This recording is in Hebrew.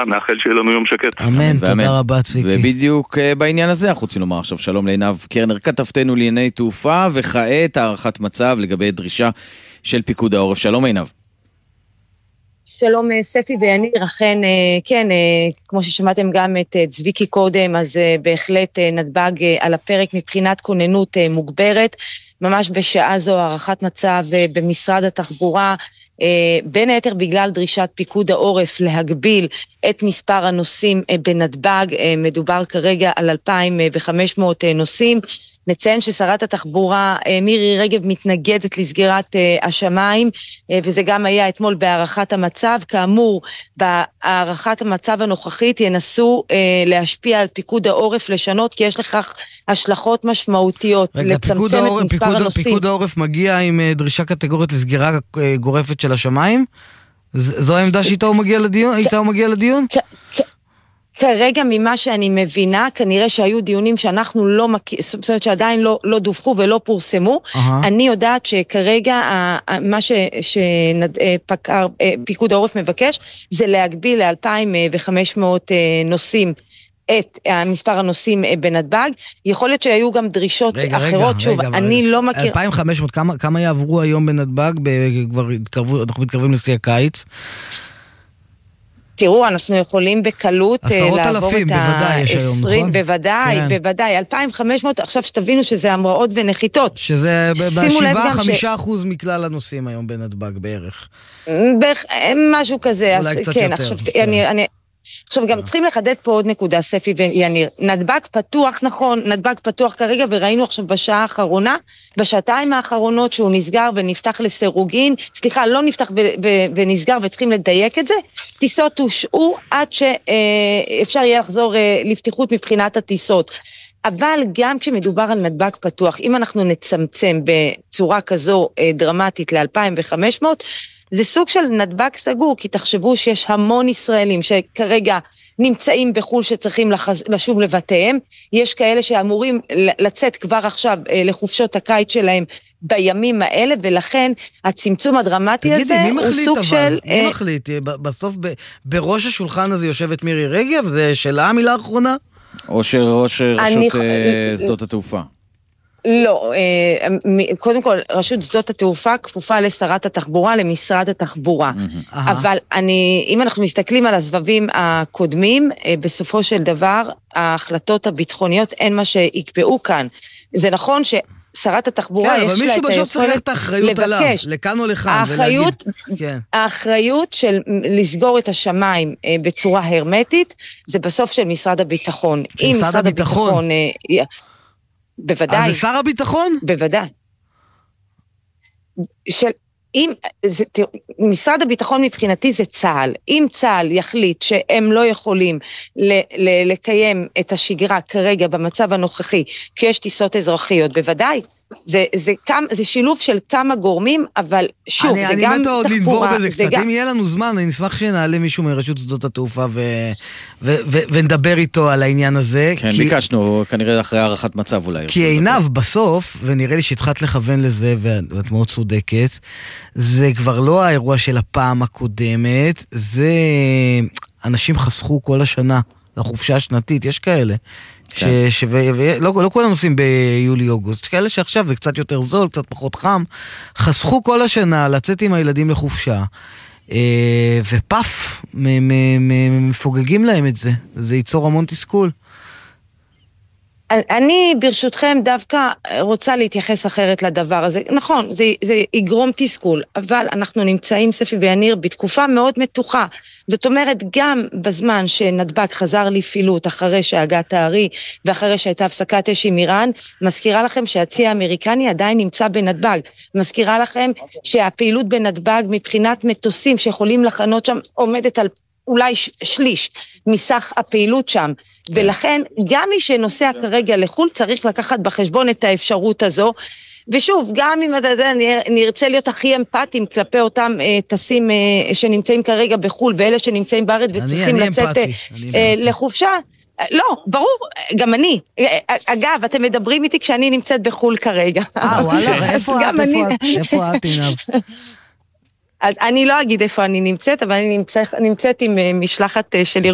מאחל שיהיה לנו יום שקט. אמן, תודה רבה צביקי. ובדיוק בעניין הזה אנחנו רוצים לומר עכשיו שלום לעינב קרנר, כתבתנו לענייני תעופה, וכעת הערכת מצב לגבי דרישה של פיקוד העורף. שלום עינב. שלום ספי ויניר, אכן, כן, כמו ששמעתם גם את צביקי קודם, אז בהחלט נתב"ג על הפרק מבחינת כוננות מוגברת, ממש בשעה זו הערכת מצב במשרד התחבורה, בין היתר בגלל דרישת פיקוד העורף להגביל את מספר הנוסעים בנתב"ג, מדובר כרגע על 2,500 נוסעים, נציין ששרת התחבורה מירי רגב מתנגדת לסגירת השמיים, וזה גם היה אתמול בהערכת המצב. כאמור, בהערכת המצב הנוכחית ינסו להשפיע על פיקוד העורף לשנות, כי יש לכך השלכות משמעותיות. רגע, פיקוד העורף מגיע עם דרישה קטגורית לסגירה גורפת של השמיים? זו העמדה שאיתה הוא מגיע לדיון? כרגע ממה שאני מבינה, כנראה שהיו דיונים שאנחנו לא זאת אומרת שעדיין לא דווחו ולא פורסמו. אני יודעת שכרגע מה שפיקוד העורף מבקש זה להגביל ל-2,500 נוסעים את מספר הנוסעים בנתב"ג. יכול להיות שהיו גם דרישות אחרות. שוב, אני לא מכיר. 2,500, כמה יעברו היום בנתב"ג? אנחנו מתקרבים לשיא הקיץ. תראו, אנחנו יכולים בקלות לעבור את ה-20, בוודאי, 2,500, עכשיו שתבינו שזה המראות ונחיתות. שזה ב-7-5% מכלל הנוסעים היום בנתב"ג בערך. משהו כזה. אולי קצת יותר. עכשיו גם צריכים לחדד פה עוד נקודה, ספי ויניר. נתב"ג פתוח, נכון, נתב"ג פתוח כרגע, וראינו עכשיו בשעה האחרונה, בשעתיים האחרונות שהוא נסגר ונפתח לסירוגין, סליחה, לא נפתח ונסגר וצריכים לדייק את זה, טיסות הושעו עד שאפשר יהיה לחזור לפתיחות מבחינת הטיסות. אבל גם כשמדובר על נתב"ג פתוח, אם אנחנו נצמצם בצורה כזו דרמטית ל-2,500, זה סוג של נתב"ג סגור, כי תחשבו שיש המון ישראלים שכרגע נמצאים בחול שצריכים לשוב לבתיהם, יש כאלה שאמורים לצאת כבר עכשיו לחופשות הקיץ שלהם בימים האלה, ולכן הצמצום הדרמטי הזה הוא סוג של... מי מחליט? בסוף בראש השולחן הזה יושבת מירי רגב, זה שאלה המילה האחרונה? או שראש רשות שדות התעופה? לא, קודם כל, רשות שדות התעופה כפופה לשרת התחבורה, למשרד התחבורה. אבל אם אנחנו מסתכלים על הסבבים הקודמים, בסופו של דבר, ההחלטות הביטחוניות אין מה שיקבעו כאן. זה נכון ששרת התחבורה יש לה את היכולת לבקש. לכאן או לכאן. האחריות של לסגור את השמיים בצורה הרמטית, זה בסוף של משרד הביטחון. אם משרד הביטחון... בוודאי. אז זה שר הביטחון? בוודאי. משרד הביטחון מבחינתי זה צה"ל. אם צה"ל יחליט שהם לא יכולים לקיים את השגרה כרגע במצב הנוכחי, כי יש טיסות אזרחיות, בוודאי. זה שילוב של כמה גורמים, אבל שוב, זה גם תחבורה. אני לנבור בזה קצת, אם יהיה לנו זמן, אני נשמח שנעלה מישהו מרשות שדות התעופה ונדבר איתו על העניין הזה. כן, ביקשנו, כנראה אחרי הערכת מצב אולי. כי עינב בסוף, ונראה לי שהתחלת לכוון לזה, ואת מאוד צודקת, זה כבר לא האירוע של הפעם הקודמת, זה אנשים חסכו כל השנה לחופשה השנתית, יש כאלה. לא כל הנושאים ביולי-אוגוסט, כאלה שעכשיו זה קצת יותר זול, קצת פחות חם, חסכו כל השנה לצאת עם הילדים לחופשה, ופף, מפוגגים להם את זה, זה ייצור המון תסכול. אני ברשותכם דווקא רוצה להתייחס אחרת לדבר הזה. נכון, זה יגרום תסכול, אבל אנחנו נמצאים, ספי ויניר, בתקופה מאוד מתוחה. זאת אומרת, גם בזמן שנתב"ג חזר לפעילות אחרי שהגעת הארי, ואחרי שהייתה הפסקת אש עם איראן, מזכירה לכם שהצי האמריקני עדיין נמצא בנתב"ג. מזכירה לכם שהפעילות בנתב"ג מבחינת מטוסים שיכולים לחנות שם עומדת על אולי שליש מסך הפעילות שם. ולכן גם מי שנוסע כרגע לחול צריך לקחת בחשבון את האפשרות הזו, ושוב, גם אם נרצה להיות הכי אמפתיים כלפי אותם טסים שנמצאים כרגע בחול, ואלה שנמצאים בארץ וצריכים לצאת לחופשה, לא, ברור, גם אני. אגב, אתם מדברים איתי כשאני נמצאת בחול כרגע. וואלה, איפה את, עינב? אז אני לא אגיד איפה אני נמצאת, אבל אני נמצאת עם משלחת של